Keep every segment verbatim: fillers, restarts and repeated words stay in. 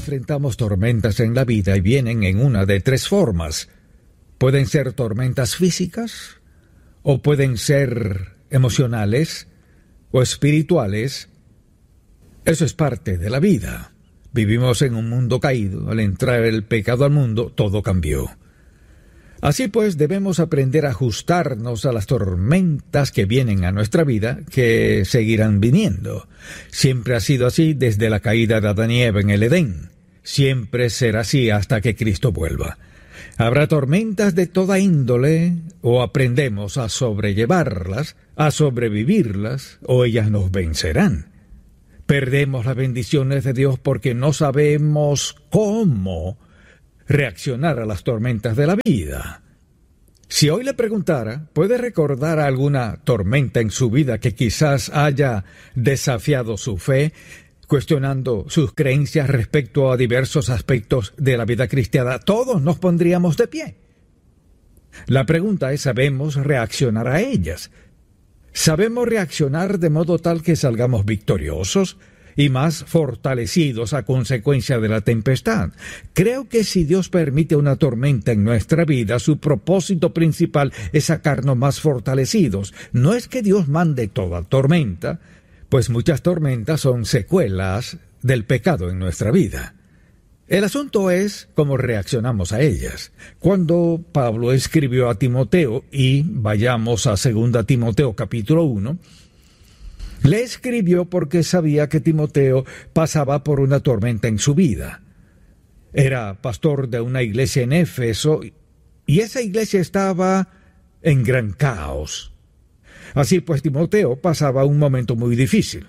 enfrentamos tormentas en la vida y vienen en una de tres formas. Pueden ser tormentas físicas, o pueden ser emocionales o espirituales. Eso es parte de la vida. Vivimos en un mundo caído. Al entrar el pecado al mundo, todo cambió. Así pues, debemos aprender a ajustarnos a las tormentas que vienen a nuestra vida, que seguirán viniendo. Siempre ha sido así desde la caída de Adán y Eva en el Edén. Siempre será así hasta que Cristo vuelva. Habrá tormentas de toda índole, o aprendemos a sobrellevarlas, a sobrevivirlas, o ellas nos vencerán. Perdemos las bendiciones de Dios porque no sabemos cómo reaccionar a las tormentas de la vida. Si hoy le preguntara, ¿puede recordar alguna tormenta en su vida que quizás haya desafiado su fe, cuestionando sus creencias respecto a diversos aspectos de la vida cristiana? Todos nos pondríamos de pie. La pregunta es, ¿sabemos reaccionar a ellas? ¿Sabemos reaccionar de modo tal que salgamos victoriosos y más fortalecidos a consecuencia de la tempestad? Creo que si Dios permite una tormenta en nuestra vida, su propósito principal es sacarnos más fortalecidos. No es que Dios mande toda tormenta, pues muchas tormentas son secuelas del pecado en nuestra vida. El asunto es cómo reaccionamos a ellas. Cuando Pablo escribió a Timoteo, y vayamos a segunda Timoteo capítulo uno, le escribió porque sabía que Timoteo pasaba por una tormenta en su vida. Era pastor de una iglesia en Éfeso, y esa iglesia estaba en gran caos. Así pues, Timoteo pasaba un momento muy difícil.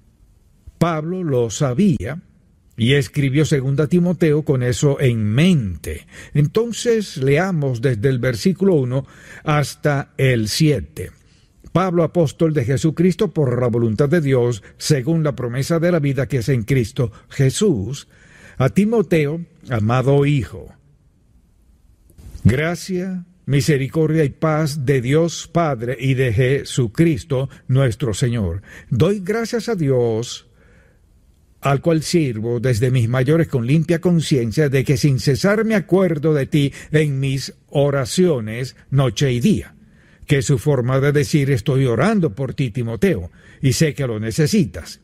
Pablo lo sabía y escribió segunda Timoteo con eso en mente. Entonces leamos desde el versículo uno hasta el siete. Pablo, apóstol de Jesucristo por la voluntad de Dios, según la promesa de la vida que es en Cristo Jesús, a Timoteo, amado hijo. Gracia, misericordia y paz de Dios Padre y de Jesucristo nuestro Señor. Doy gracias a Dios, al cual sirvo desde mis mayores con limpia conciencia, de que sin cesar me acuerdo de ti en mis oraciones noche y día. Que es su forma de decir: estoy orando por ti, Timoteo, y sé que lo necesitas.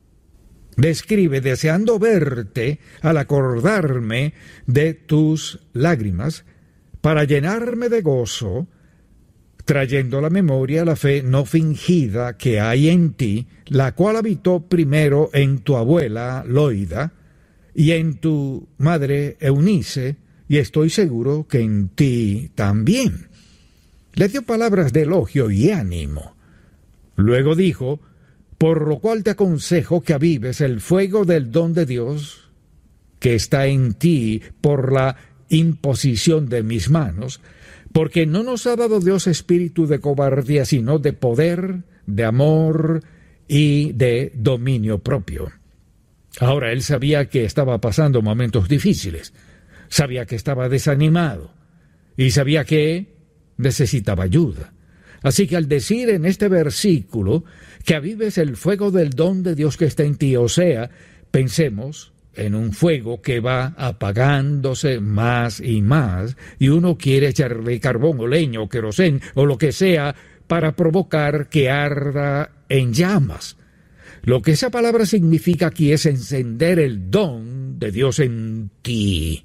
Describe, deseando verte al acordarme de tus lágrimas, para llenarme de gozo, trayendo a la memoria la fe no fingida que hay en ti, la cual habitó primero en tu abuela Loida y en tu madre Eunice, y estoy seguro que en ti también. Le dio palabras de elogio y ánimo. Luego dijo: por lo cual te aconsejo que avives el fuego del don de Dios que está en ti por la imposición de mis manos, porque no nos ha dado Dios espíritu de cobardía, sino de poder, de amor y de dominio propio. Ahora él sabía que estaba pasando momentos difíciles, sabía que estaba desanimado y sabía que necesitaba ayuda. Así que al decir en este versículo que avives el fuego del don de Dios que está en ti, o sea, pensemos en un fuego que va apagándose más y más, y uno quiere echarle carbón o leña o querosén o lo que sea para provocar que arda en llamas. Lo que esa palabra significa aquí es encender el don de Dios en ti.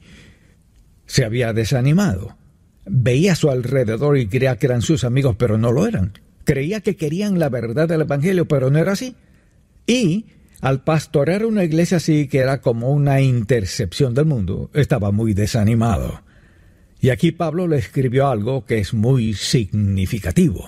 Se había desanimado. Veía a su alrededor y creía que eran sus amigos, pero no lo eran. Creía que querían la verdad del Evangelio, pero no era así. Y al pastorear una iglesia así, que era como una intercepción del mundo, estaba muy desanimado. Y aquí Pablo le escribió algo que es muy significativo.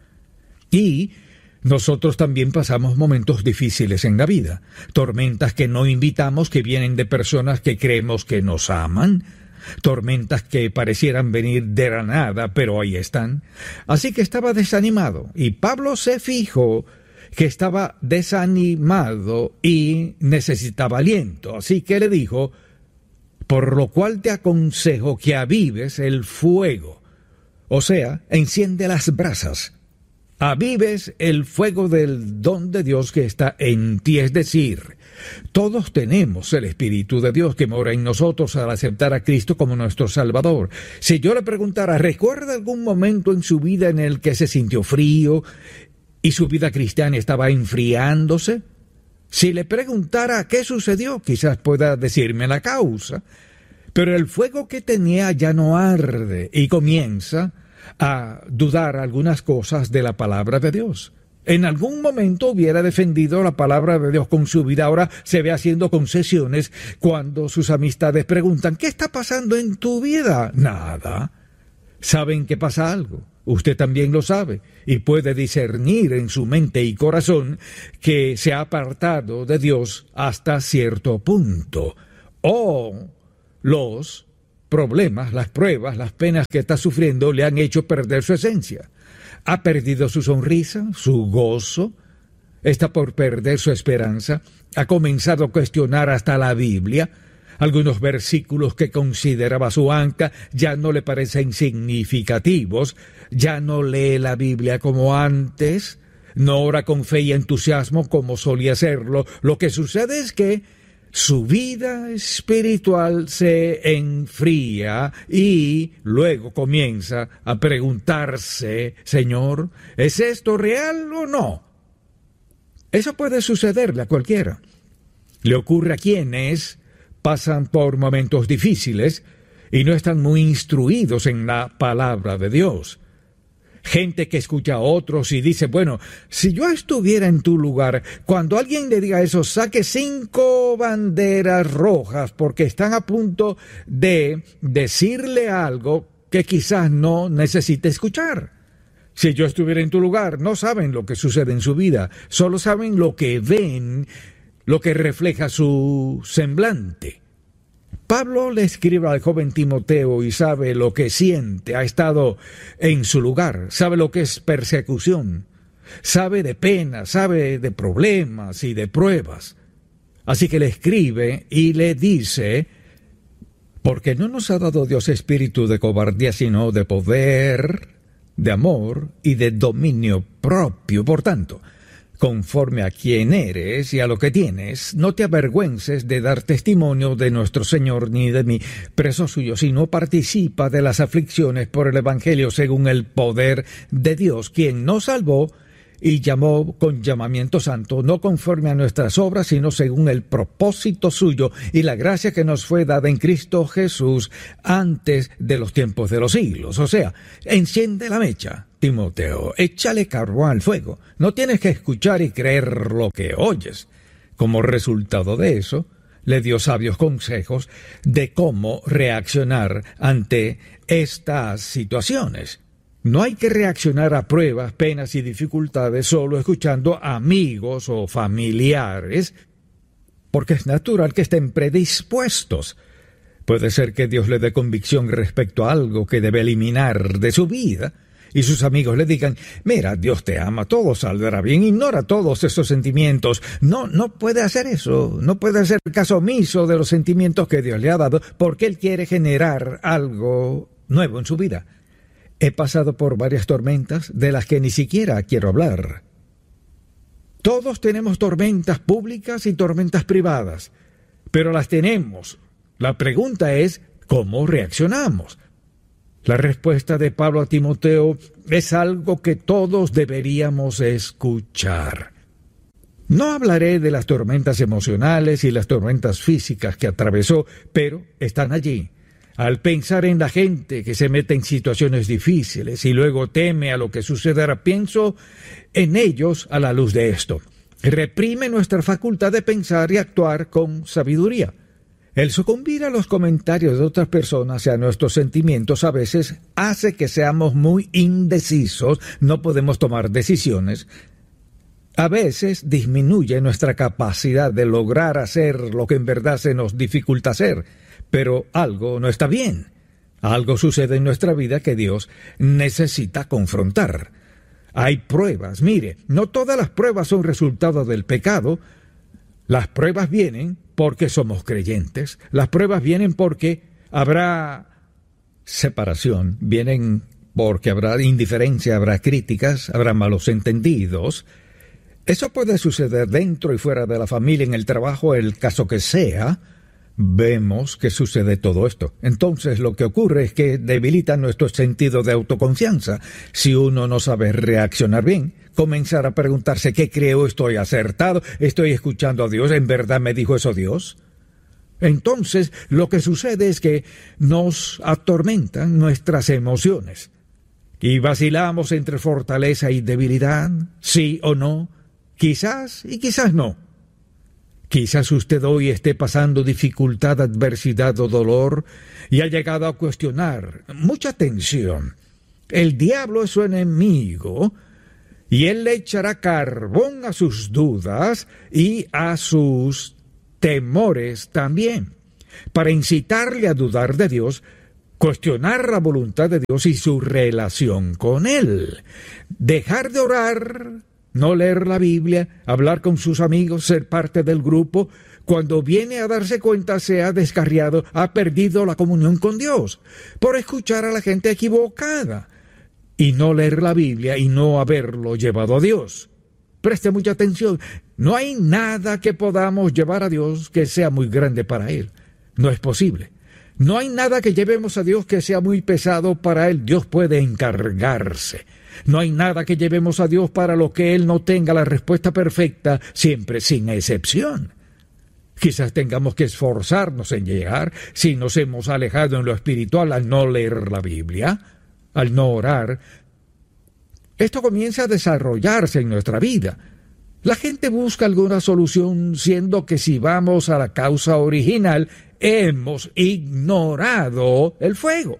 Y nosotros también pasamos momentos difíciles en la vida, tormentas que no invitamos, que vienen de personas que creemos que nos aman, tormentas que parecieran venir de la nada, pero ahí están. Así que estaba desanimado, y Pablo se fijó que estaba desanimado y necesitaba aliento. Así que le dijo: por lo cual te aconsejo que avives el fuego, o sea, enciende las brasas. avives el fuego del don de Dios que está en ti. Es decir, todos tenemos el Espíritu de Dios que mora en nosotros al aceptar a Cristo como nuestro Salvador. Si yo le preguntara, ¿recuerda algún momento en su vida en el que se sintió frío y su vida cristiana estaba enfriándose? Si le preguntara qué sucedió, quizás pueda decirme la causa. Pero el fuego que tenía ya no arde y comienza a dudar algunas cosas de la palabra de Dios. En algún momento hubiera defendido la palabra de Dios con su vida, ahora se ve haciendo concesiones cuando sus amistades preguntan, ¿qué está pasando en tu vida? Nada. Saben que pasa algo. Usted también lo sabe y puede discernir en su mente y corazón que se ha apartado de Dios hasta cierto punto. O los problemas, las pruebas, las penas que está sufriendo le han hecho perder su esencia. Ha perdido su sonrisa, su gozo, está por perder su esperanza, ha comenzado a cuestionar hasta la Biblia. Algunos versículos que consideraba su anca ya no le parecen significativos, ya no lee la Biblia como antes, no ora con fe y entusiasmo como solía hacerlo. Lo que sucede es que su vida espiritual se enfría y luego comienza a preguntarse, Señor, ¿es esto real o no? Eso puede sucederle a cualquiera. Le ocurre a quienes pasan por momentos difíciles y no están muy instruidos en la palabra de Dios. Gente que escucha a otros y dice, bueno, si yo estuviera en tu lugar, cuando alguien le diga eso, saque cinco banderas rojas porque están a punto de decirle algo que quizás no necesite escuchar. Si yo estuviera en tu lugar, no saben lo que sucede en su vida, solo saben lo que ven, lo que refleja su semblante. Pablo le escribe al joven Timoteo y sabe lo que siente, ha estado en su lugar, sabe lo que es persecución, sabe de penas, sabe de problemas y de pruebas. Así que le escribe y le dice, porque no nos ha dado Dios espíritu de cobardía, sino de poder, de amor y de dominio propio. Por tanto, conforme a quién eres y a lo que tienes, no te avergüences de dar testimonio de nuestro Señor ni de mí, preso suyo, sino participa de las aflicciones por el Evangelio según el poder de Dios, quien nos salvó y llamó con llamamiento santo, no conforme a nuestras obras, sino según el propósito suyo y la gracia que nos fue dada en Cristo Jesús antes de los tiempos de los siglos. O sea, enciende la mecha, Timoteo, échale carbón al fuego. No tienes que escuchar y creer lo que oyes. Como resultado de eso, le dio sabios consejos de cómo reaccionar ante estas situaciones. No hay que reaccionar a pruebas, penas y dificultades solo escuchando a amigos o familiares, porque es natural que estén predispuestos. Puede ser que Dios le dé convicción respecto a algo que debe eliminar de su vida, y sus amigos le digan, mira, Dios te ama, todo saldrá bien, ignora todos esos sentimientos. No, no puede hacer eso, no puede hacer caso omiso de los sentimientos que Dios le ha dado, porque Él quiere generar algo nuevo en su vida. He pasado por varias tormentas de las que ni siquiera quiero hablar. Todos tenemos tormentas públicas y tormentas privadas, pero las tenemos. La pregunta es, ¿cómo reaccionamos? La respuesta de Pablo a Timoteo es algo que todos deberíamos escuchar. No hablaré de las tormentas emocionales y las tormentas físicas que atravesó, pero están allí. Al pensar en la gente que se mete en situaciones difíciles y luego teme a lo que sucederá, pienso en ellos a la luz de esto. Reprime nuestra facultad de pensar y actuar con sabiduría. El sucumbir a los comentarios de otras personas y a nuestros sentimientos a veces hace que seamos muy indecisos, no podemos tomar decisiones. A veces disminuye nuestra capacidad de lograr hacer lo que en verdad se nos dificulta hacer. Pero algo no está bien. Algo sucede en nuestra vida que Dios necesita confrontar. Hay pruebas. Mire, no todas las pruebas son resultado del pecado. Las pruebas vienen porque somos creyentes. Las pruebas vienen porque habrá separación. Vienen porque habrá indiferencia, habrá críticas, habrá malos entendidos. Eso puede suceder dentro y fuera de la familia, en el trabajo, el caso que sea. Vemos que sucede todo esto. Entonces lo que ocurre es que debilita nuestro sentido de autoconfianza. Si uno no sabe reaccionar bien, comenzar a preguntarse ¿qué creo? ¿Estoy acertado? ¿Estoy escuchando a Dios? ¿En verdad me dijo eso Dios? Entonces lo que sucede es que nos atormentan nuestras emociones y vacilamos entre fortaleza y debilidad, sí o no, quizás y quizás no. Quizás usted hoy esté pasando dificultad, adversidad o dolor y ha llegado a cuestionar. Mucha atención. El diablo es su enemigo y él le echará carbón a sus dudas y a sus temores también, para incitarle a dudar de Dios, cuestionar la voluntad de Dios y su relación con Él. Dejar de orar, no leer la Biblia, hablar con sus amigos, ser parte del grupo, cuando viene a darse cuenta se ha descarriado, ha perdido la comunión con Dios, por escuchar a la gente equivocada, y no leer la Biblia y no haberlo llevado a Dios. Preste mucha atención, no hay nada que podamos llevar a Dios que sea muy grande para Él, no es posible. No hay nada que llevemos a Dios que sea muy pesado para Él, Dios puede encargarse. No hay nada que llevemos a Dios para lo que Él no tenga la respuesta perfecta, siempre sin excepción. Quizás tengamos que esforzarnos en llegar si nos hemos alejado en lo espiritual al no leer la Biblia, al no orar. Esto comienza a desarrollarse en nuestra vida. La gente busca alguna solución, siendo que si vamos a la causa original, hemos ignorado el fuego.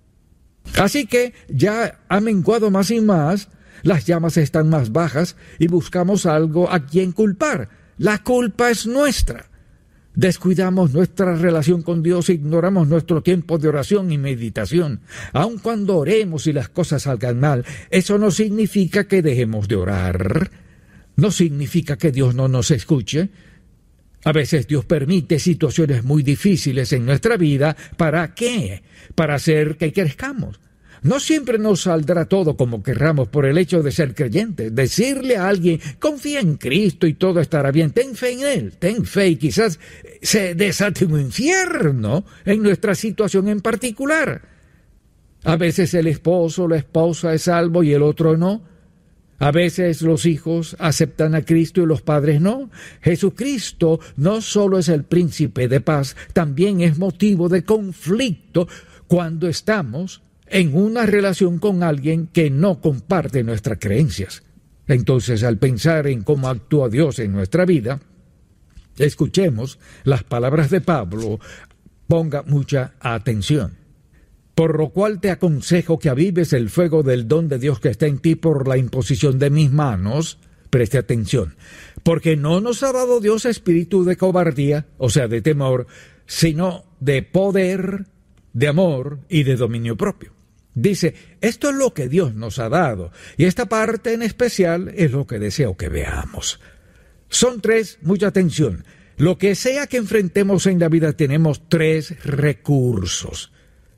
Así que ya ha menguado más y más, las llamas están más bajas y buscamos algo a quien culpar. La culpa es nuestra. Descuidamos nuestra relación con Dios, ignoramos nuestro tiempo de oración y meditación. Aun cuando oremos y las cosas salgan mal, eso no significa que dejemos de orar. No significa que Dios no nos escuche. A veces Dios permite situaciones muy difíciles en nuestra vida. ¿Para qué? Para hacer que crezcamos. No siempre nos saldrá todo como querramos por el hecho de ser creyentes. Decirle a alguien, confía en Cristo y todo estará bien, ten fe en Él, ten fe, y quizás se desate un infierno en nuestra situación en particular. A veces el esposo o la esposa es salvo y el otro no. A veces los hijos aceptan a Cristo y los padres no. Jesucristo no solo es el príncipe de paz, también es motivo de conflicto cuando estamos en una relación con alguien que no comparte nuestras creencias. Entonces, al pensar en cómo actúa Dios en nuestra vida, escuchemos las palabras de Pablo. Ponga mucha atención. Por lo cual te aconsejo que avives el fuego del don de Dios que está en ti por la imposición de mis manos. Preste atención. Porque no nos ha dado Dios espíritu de cobardía, o sea, de temor, sino de poder, de amor y de dominio propio. Dice, esto es lo que Dios nos ha dado, y esta parte en especial es lo que deseo que veamos. Son tres, mucha atención. Lo que sea que enfrentemos en la vida, tenemos tres recursos.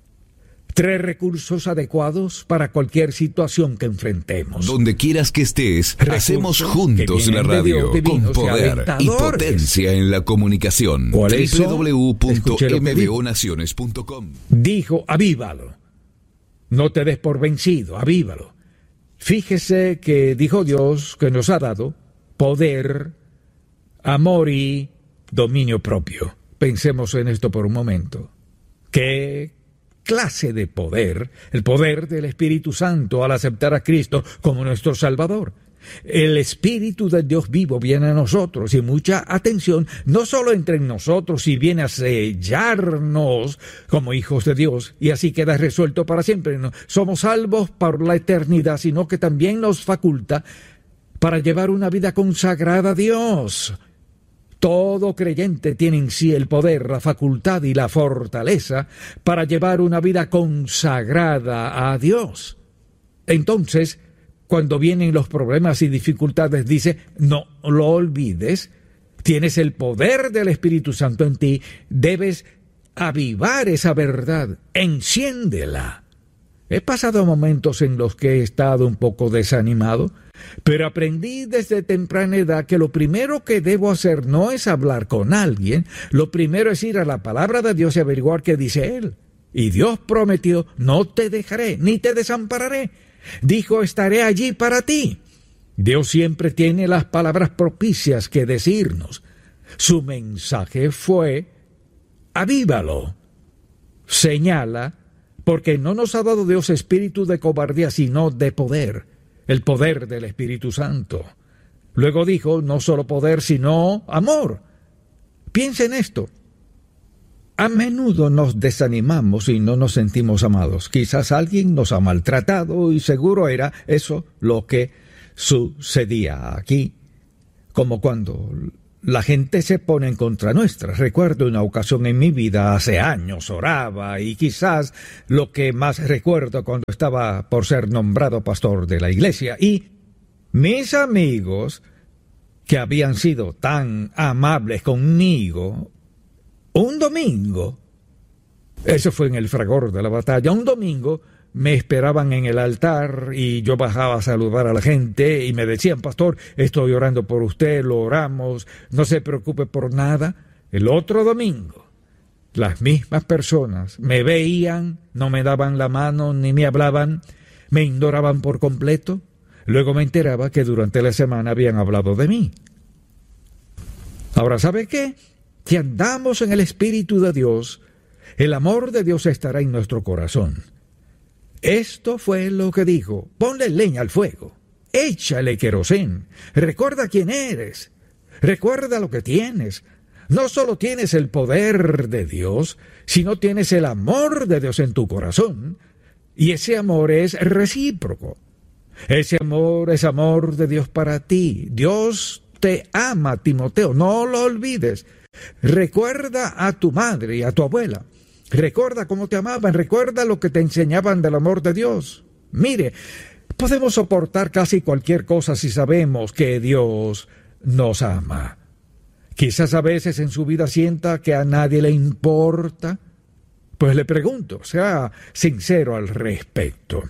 Tres recursos adecuados para cualquier situación que enfrentemos. Donde quieras que estés, recursos hacemos juntos la radio Dios, con poder y potencia en la comunicación. doble u doble u doble u punto m b o naciones punto com. Dijo, avívalo. No te des por vencido, avívalo. Fíjese que dijo Dios que nos ha dado poder, amor y dominio propio. Pensemos en esto por un momento. ¿Qué clase de poder? El poder del Espíritu Santo al aceptar a Cristo como nuestro Salvador. El Espíritu de Dios vivo viene a nosotros, y mucha atención, no solo entre nosotros, y viene a sellarnos como hijos de Dios, y así queda resuelto para siempre. No somos salvos por la eternidad, sino que también nos faculta para llevar una vida consagrada a Dios. Todo creyente tiene en sí el poder, la facultad y la fortaleza para llevar una vida consagrada a Dios. Entonces, cuando vienen los problemas y dificultades, dice, no lo olvides, tienes el poder del Espíritu Santo en ti, debes avivar esa verdad, enciéndela. He pasado momentos en los que he estado un poco desanimado, pero aprendí desde temprana edad que lo primero que debo hacer no es hablar con alguien, lo primero es ir a la palabra de Dios y averiguar qué dice Él. Y Dios prometió, no te dejaré, ni te desampararé. Dijo, estaré allí para ti. Dios siempre tiene las palabras propicias que decirnos. Su mensaje fue, avívalo. Señala, porque no nos ha dado Dios espíritu de cobardía, sino de poder, el poder del Espíritu Santo. Luego dijo, no solo poder, sino amor. Piensa en esto. A menudo nos desanimamos y no nos sentimos amados. Quizás alguien nos ha maltratado y seguro era eso lo que sucedía aquí. Como cuando la gente se pone en contra nuestra. Recuerdo una ocasión en mi vida, hace años, oraba y quizás lo que más recuerdo cuando estaba por ser nombrado pastor de la iglesia. Y mis amigos, que habían sido tan amables conmigo, un domingo, eso fue en el fragor de la batalla, un domingo me esperaban en el altar y yo bajaba a saludar a la gente y me decían, pastor, estoy orando por usted, lo oramos, no se preocupe por nada. El otro domingo, las mismas personas me veían, no me daban la mano ni me hablaban, me ignoraban por completo. Luego me enteraba que durante la semana habían hablado de mí. Ahora, ¿sabe qué? Si andamos en el Espíritu de Dios, el amor de Dios estará en nuestro corazón. Esto fue lo que dijo, ponle leña al fuego, échale querosén, recuerda quién eres, recuerda lo que tienes. No solo tienes el poder de Dios, sino tienes el amor de Dios en tu corazón, y ese amor es recíproco. Ese amor es amor de Dios para ti. Dios te ama, Timoteo, no lo olvides. Recuerda a tu madre y a tu abuela. Recuerda cómo te amaban, recuerda lo que te enseñaban del amor de Dios. Mire, podemos soportar casi cualquier cosa si sabemos que Dios nos ama. Quizás a veces en su vida sienta que a nadie le importa. Pues le pregunto, sea sincero al respecto.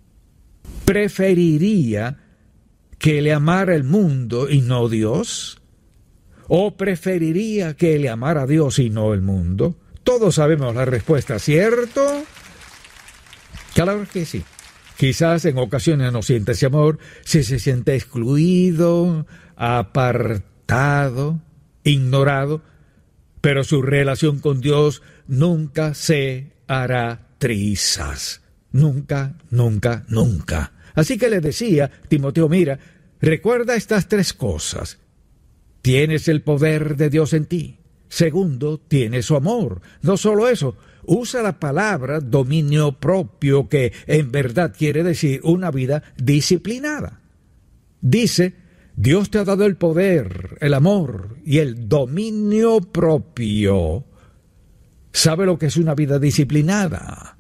¿Preferiría que le amara el mundo y no Dios? ¿O preferiría que le amara a Dios y no el mundo? Todos sabemos la respuesta, ¿cierto? Claro que sí. Quizás en ocasiones no siente ese amor, si se siente excluido, apartado, ignorado, pero su relación con Dios nunca se hará trizas. Nunca, nunca, nunca. Así que le decía, Timoteo, mira, recuerda estas tres cosas. Tienes el poder de Dios en ti. Segundo, tienes su amor. No solo eso, usa la palabra dominio propio, que en verdad quiere decir una vida disciplinada. Dice, Dios te ha dado el poder, el amor y el dominio propio. ¿Sabe lo que es una vida disciplinada?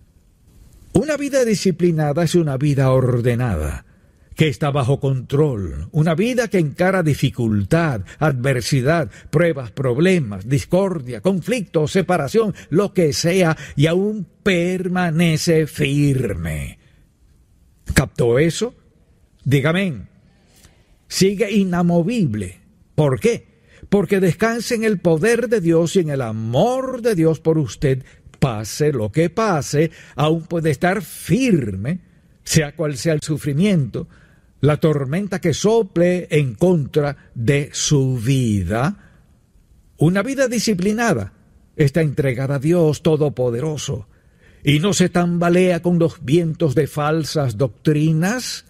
Una vida disciplinada es una vida ordenada, que está bajo control, una vida que encara dificultad, adversidad, pruebas, problemas, discordia, conflicto, separación, lo que sea, y aún permanece firme. ¿Captó eso? Dígame. Sigue inamovible. ¿Por qué? Porque descansa en el poder de Dios y en el amor de Dios por usted. Pase lo que pase, aún puede estar firme, sea cual sea el sufrimiento, la tormenta que sople en contra de su vida. Una vida disciplinada está entregada a Dios Todopoderoso y no se tambalea con los vientos de falsas doctrinas.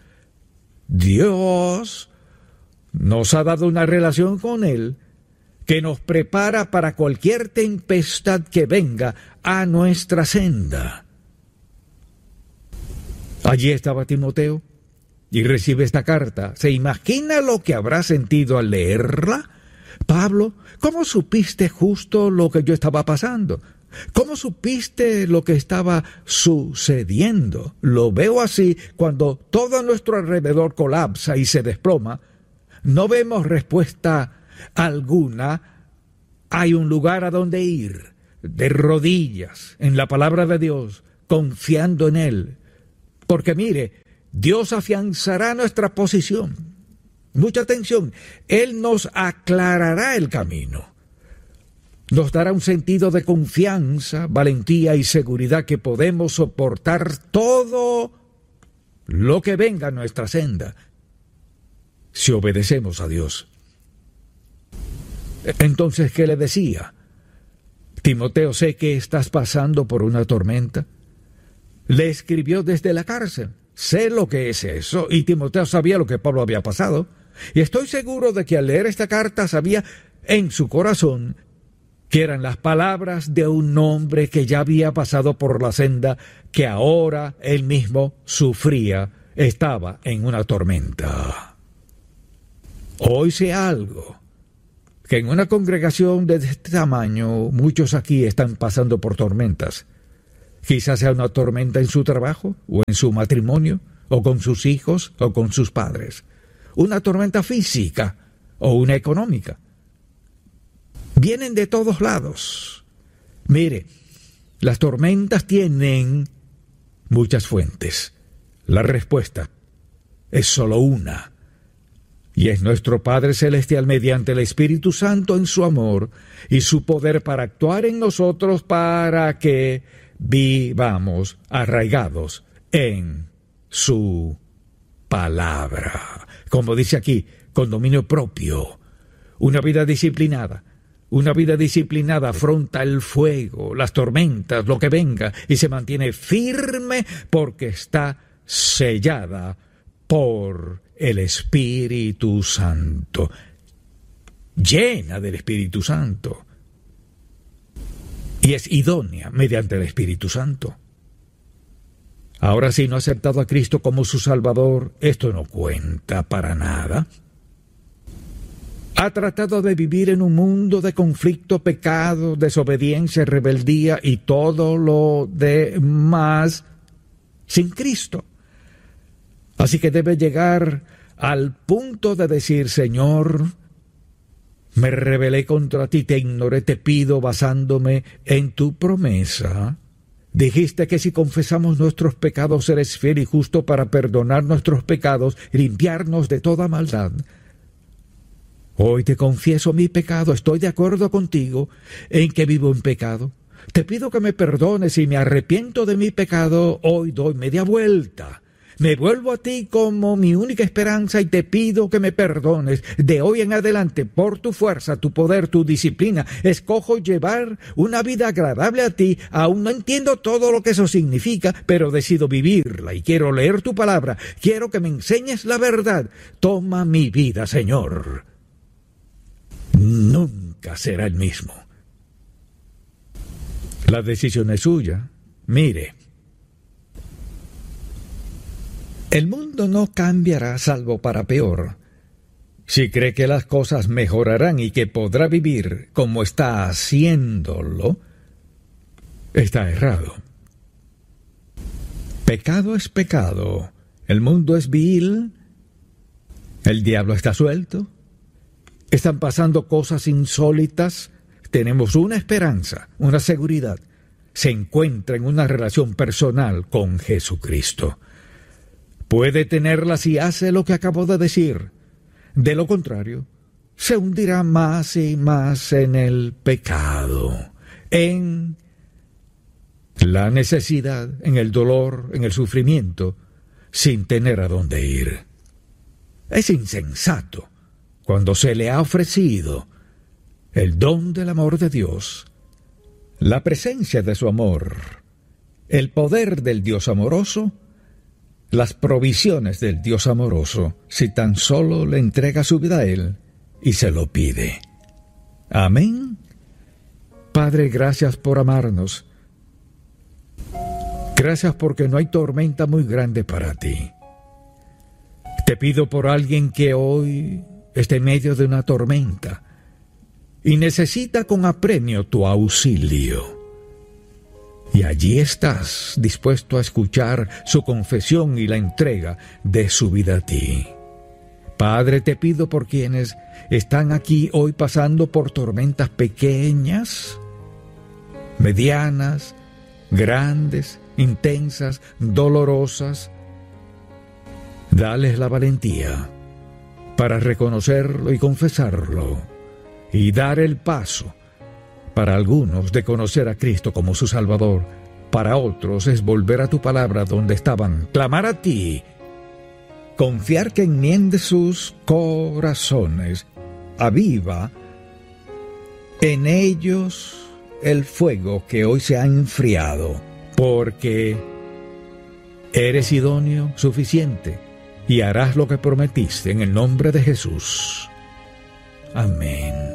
Dios nos ha dado una relación con Él que nos prepara para cualquier tempestad que venga a nuestra senda. Allí estaba Timoteo y recibe esta carta. ¿Se imagina lo que habrá sentido al leerla? Pablo, ¿cómo supiste justo lo que yo estaba pasando? ¿Cómo supiste lo que estaba sucediendo? Lo veo así cuando todo a nuestro alrededor colapsa y se desploma. No vemos respuesta alguna. Hay un lugar a donde ir, de rodillas, en la palabra de Dios, confiando en Él, Porque mire, Dios afianzará nuestra posición. Mucha atención, Él nos aclarará el camino. Nos dará un sentido de confianza, valentía y seguridad que podemos soportar todo lo que venga a nuestra senda si obedecemos a Dios. Entonces, ¿qué le decía? Timoteo, sé que estás pasando por una tormenta. Le escribió desde la cárcel. Sé lo que es eso. Y Timoteo sabía lo que Pablo había pasado. Y estoy seguro de que al leer esta carta sabía en su corazón que eran las palabras de un hombre que ya había pasado por la senda que ahora él mismo sufría. Estaba en una tormenta. Hoy sé algo, que en una congregación de este tamaño muchos aquí están pasando por tormentas. Quizás sea una tormenta en su trabajo, o en su matrimonio, o con sus hijos, o con sus padres. Una tormenta física, o una económica. Vienen de todos lados. Mire, las tormentas tienen muchas fuentes. La respuesta es solo una. Y es nuestro Padre Celestial mediante el Espíritu Santo en su amor y su poder para actuar en nosotros para que vivamos arraigados en su palabra. Como dice aquí, con dominio propio. Una vida disciplinada. Una vida disciplinada afronta el fuego, las tormentas, lo que venga, y se mantiene firme porque está sellada por el Espíritu Santo, llena del Espíritu Santo, y es idónea mediante el Espíritu Santo. Ahora, si no ha aceptado a Cristo como su Salvador, esto no cuenta para nada. Ha tratado de vivir en un mundo de conflicto, pecado, desobediencia, rebeldía y todo lo demás sin Cristo. Así que debe llegar al punto de decir, Señor, me rebelé contra ti, te ignoré, te pido basándome en tu promesa. Dijiste que si confesamos nuestros pecados eres fiel y justo para perdonar nuestros pecados y limpiarnos de toda maldad. Hoy te confieso mi pecado, estoy de acuerdo contigo en que vivo en pecado. Te pido que me perdones y me arrepiento de mi pecado, hoy doy media vuelta. Me vuelvo a ti como mi única esperanza y te pido que me perdones. De hoy en adelante, por tu fuerza, tu poder, tu disciplina, escojo llevar una vida agradable a ti. Aún no entiendo todo lo que eso significa, pero decido vivirla y quiero leer tu palabra. Quiero que me enseñes la verdad. Toma mi vida, Señor. Nunca será el mismo. La decisión es suya. Mire, el mundo no cambiará salvo para peor. Si cree que las cosas mejorarán y que podrá vivir como está haciéndolo, está errado. Pecado es pecado. El mundo es vil. El diablo está suelto. Están pasando cosas insólitas. Tenemos una esperanza, una seguridad. Se encuentra en una relación personal con Jesucristo. Puede tenerla si hace lo que acabo de decir. De lo contrario, se hundirá más y más en el pecado, en la necesidad, en el dolor, en el sufrimiento, sin tener a dónde ir. Es insensato cuando se le ha ofrecido el don del amor de Dios, la presencia de su amor, el poder del Dios amoroso, las provisiones del Dios amoroso, si tan solo le entrega su vida a Él y se lo pide. Amén. Padre, gracias por amarnos. Gracias porque no hay tormenta muy grande para ti. Te pido por alguien que hoy está en medio de una tormenta y necesita con apremio tu auxilio. Y allí estás, dispuesto a escuchar su confesión y la entrega de su vida a ti. Padre, te pido por quienes están aquí hoy pasando por tormentas pequeñas, medianas, grandes, intensas, dolorosas, Dales la valentía para reconocerlo y confesarlo, y dar el paso. Para algunos de conocer a Cristo como su Salvador, para otros es volver a tu palabra donde estaban, clamar a ti, confiar que enmiende sus corazones, aviva en ellos el fuego que hoy se ha enfriado, porque eres idóneo, suficiente, y harás lo que prometiste en el nombre de Jesús. Amén.